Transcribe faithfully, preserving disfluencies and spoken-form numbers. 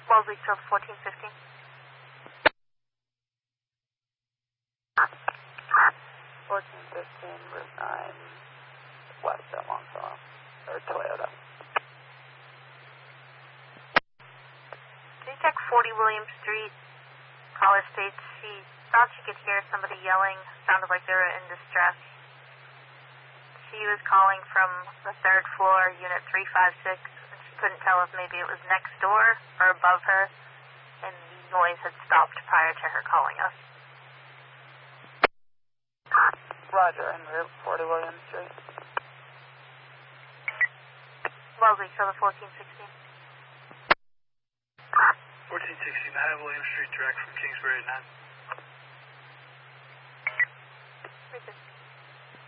Wellesley, so fourteen fifteen. fourteen fifteen, Route nine, west at Longfellow, or Toyota. Can you check forty William Street, caller states she thought she could hear somebody yelling, sounded like they were in distress. She was calling from the third floor, unit three five six, and she couldn't tell if maybe it was next door or above her, and the noise had stopped prior to her calling us. Roger, en route, forty William Street. Wellesley, so the fourteen sixteen. fourteen sixteen, High William Street, direct from Kingsbury at nine.